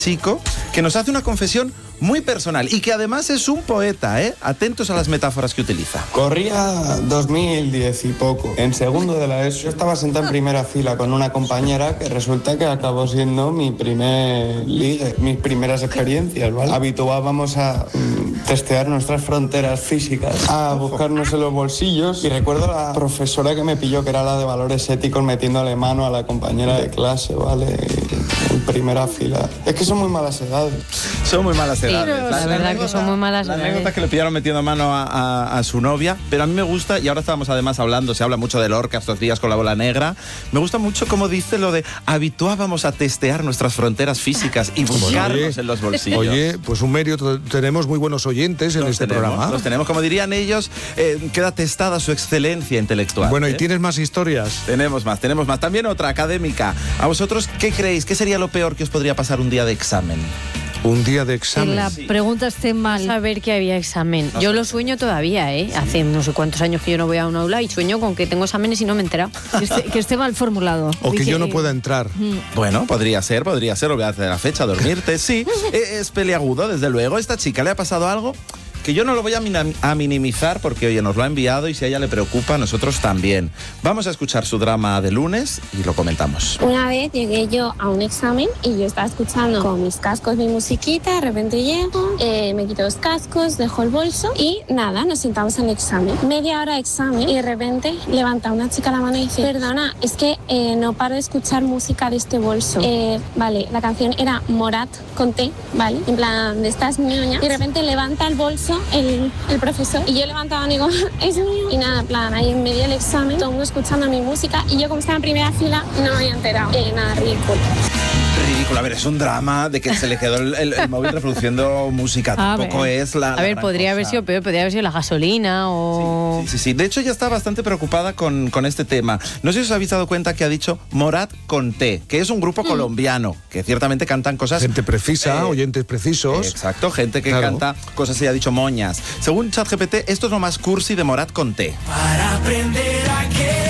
chico que nos hace una confesión muy personal y que además es un poeta, ¿eh? Atentos a las metáforas que utiliza. Corría 2010 y poco. En segundo de la ESO yo estaba sentado en primera fila con una compañera que resulta que acabó siendo mi primer ligue, mis primeras experiencias, ¿vale? Habituábamos a testear nuestras fronteras físicas, a buscarnos en los bolsillos, y recuerdo a la profesora que me pilló, que era la de valores éticos, metiéndole mano a la compañera de clase, ¿vale? En primera fila. Es que son muy malas edades. Son muy malas edades. La verdad que son muy malas edades. La anécdota es que le pillaron metiendo mano a su novia, pero a mí me gusta, y ahora estábamos además hablando, se habla mucho de Lorca estos días con La bola negra, me gusta mucho como dice lo de habituábamos a testear nuestras fronteras físicas y buscarnos en los bolsillos. Oye, pues un mérito, tenemos muy buenos oyentes en este programa. Los tenemos, como dirían ellos, queda testada su excelencia intelectual. Bueno, ¿y tienes más historias? Tenemos más. También otra académica. ¿A vosotros qué creéis? ¿Qué sería lo peor que os podría pasar un día de examen? Un día de examen. Que la pregunta esté mal. Saber que había examen. Yo lo sueño todavía, ¿eh? Hace no sé cuántos años que yo no voy a un aula y sueño con que tengo exámenes y no me he enterado. Que esté mal formulado. O que yo no pueda entrar. Bueno, podría ser, olvídate de la fecha, dormirte. Sí, es peliagudo, desde luego. ¿Esta chica le ha pasado algo? Que yo no lo voy a minimizar porque, oye, nos lo ha enviado y si a ella le preocupa, nosotros también. Vamos a escuchar su drama de lunes y lo comentamos. Una vez llegué yo a un examen y yo estaba escuchando con mis cascos mi musiquita, de repente llego, me quito los cascos, dejo el bolso y nada, nos sentamos en el examen. Media hora de examen y de repente levanta una chica la mano y dice: perdona, es que no paro de escuchar música de este bolso. Vale, la canción era Morat con T, ¿vale? En plan, de estas ñoñas. Y de repente levanta el bolso el profesor y yo levantaba y digo: es mío. Y nada, en plan, ahí en medio del examen, todo el mundo escuchando mi música y yo, como estaba en primera fila, no me había enterado. Nada, ridículo. Ridículo, a ver, es un drama de que se le quedó el móvil reproduciendo música. Tampoco es la. A ver, podría haber sido peor, podría haber sido la gasolina o. Sí. De hecho, ella está bastante preocupada con este tema. No sé si os habéis dado cuenta que ha dicho Morat con T, que es un grupo colombiano, que ciertamente cantan cosas. Gente precisa, oyentes precisos. Exacto, gente que canta cosas, ella ha dicho moñas. Según ChatGPT, esto es lo más cursi de Morat con T. Para aprender a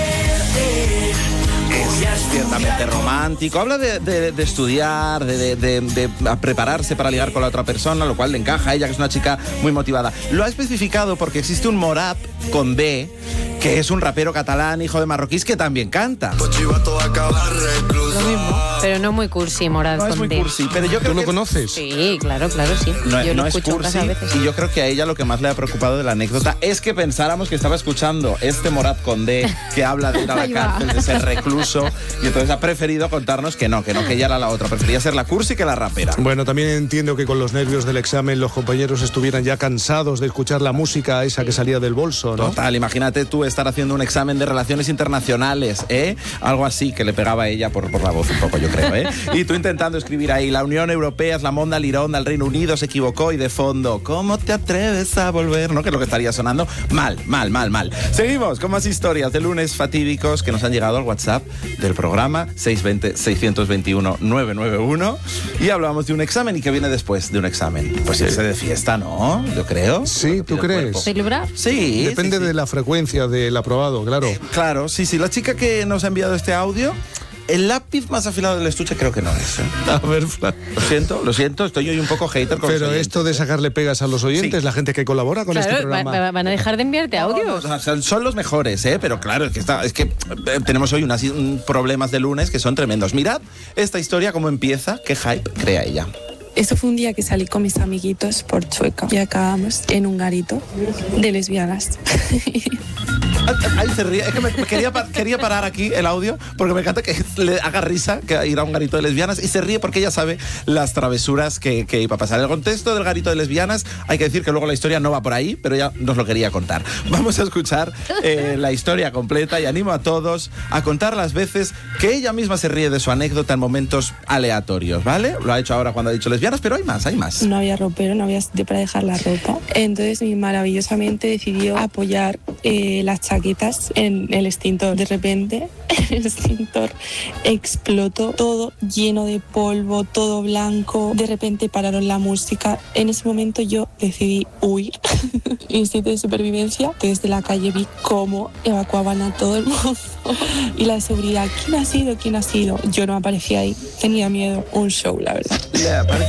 quererte. Es ciertamente romántico. Habla de estudiar, de prepararse para ligar con la otra persona, lo cual le encaja a ella, que es una chica muy motivada. Lo ha especificado porque existe un Morat con B, que es un rapero catalán, hijo de marroquíes, que también canta. Lo mismo, pero no muy cursi, Morat No con es muy D. cursi, pero yo creo ¿Tú lo que conoces? Sí, claro, sí. Yo lo no es escucho cursi, muchas veces. y yo creo que a ella lo que más le ha preocupado de la anécdota es que pensáramos que estaba escuchando este Morat con D, que habla de ir a la cárcel, de ser recluso, y entonces ha preferido contarnos que ella era la otra, prefería ser la cursi que la rapera. Bueno, también entiendo que con los nervios del examen los compañeros estuvieran ya cansados de escuchar la música esa que salía del bolso, ¿no? Total, imagínate tú estar haciendo un examen de relaciones internacionales, ¿eh? Algo así que le pegaba a ella por la voz un poco, yo creo, ¿eh? Y tú intentando escribir ahí: la Unión Europea es la monda lironda, el Reino Unido se equivocó, y de fondo: ¿cómo te atreves a volver? ¿No? Que es lo que estaría sonando. Mal. Seguimos con más historias de lunes fatídicos que nos han llegado al WhatsApp del programa 620-621-991, y hablamos de un examen y que viene después de un examen. Pues irse de fiesta, ¿no? Yo creo. Sí, ¿tú crees? ¿Celebrar? Sí. Depende de la frecuencia del aprobado, claro. Claro, sí. La chica que nos ha enviado este audio, el lápiz más afilado del estuche creo que no es, ¿eh? A ver, Fran. Lo siento, estoy hoy un poco hater con Pero los oyentes. esto de sacarle pegas a los oyentes, la gente que colabora con este programa. ¿Van a dejar de enviarte audios? No, son los mejores, ¿eh? Pero claro, es que tenemos hoy unos problemas de lunes que son tremendos. Mirad esta historia, cómo empieza, qué hype crea ella. Eso fue un día que salí con mis amiguitos por Chueca y acabamos en un garito de lesbianas. Ahí se ríe. Es que quería parar aquí el audio porque me encanta que le haga risa que ir a un garito de lesbianas, y se ríe porque ella sabe las travesuras que iba a pasar. En el contexto del garito de lesbianas hay que decir que luego la historia no va por ahí, pero ella nos lo quería contar. Vamos a escuchar la historia completa y animo a todos a contar las veces que ella misma se ríe de su anécdota en momentos aleatorios, ¿vale? Lo ha hecho ahora cuando ha dicho lesbianas, pero hay más. No había ropero, no había sitio para dejar la ropa. Entonces maravillosamente decidió apoyar las chaquetas en el extintor. De repente el extintor explotó, todo lleno de polvo, todo blanco. De repente pararon la música. En ese momento yo decidí huir. Instinto de supervivencia. Desde la calle vi cómo evacuaban a todo el mundo. Y la seguridad: ¿quién ha sido? Yo no aparecía ahí. Tenía miedo. Un show, la verdad.